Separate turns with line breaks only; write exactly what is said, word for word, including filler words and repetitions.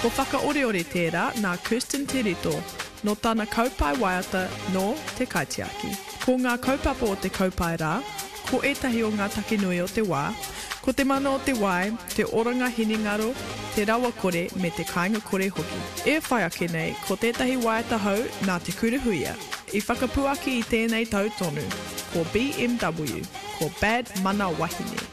Ko whakaoreore tērā nā Kirsten Tirito, no tāna kaupai waiata no te kaitiaki. Ko ngā kaupapa o te kaupai rā, ko etahi o ngā take nui o te wā, ko te mana o te wai, te oranga hiningaro, te rawa kore me te kāinga kore hoki. E whai ake nei, ko tētahi waiata hau nā te kuruhuia. I whakapuaki i tēnei tautonu, ko B M W, ko Bad Mana Wahine.